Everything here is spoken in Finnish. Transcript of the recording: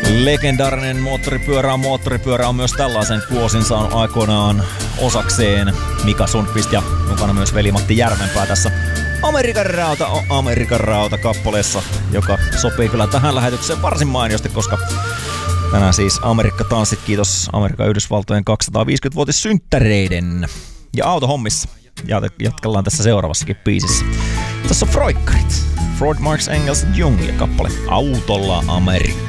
Legendaarinen moottoripyörä on myös tällaisen kuosin saanut aikoinaan osakseen Mika Sundqvist ja mukana myös veli Matti Järvenpää tässä Amerikan rauta kappaleessa, joka sopii kyllä tähän lähetykseen varsin mainiosti, koska tänään siis Amerikka-tanssit, kiitos Amerikan Yhdysvaltojen 250-vuotissynttäreiden ja autohommissa. Ja jatkellaan tässä seuraavassakin biisissä. Tässä on Froikkarit, Freud, Marx, Engels, Jung ja kappale Autolla Amerikka.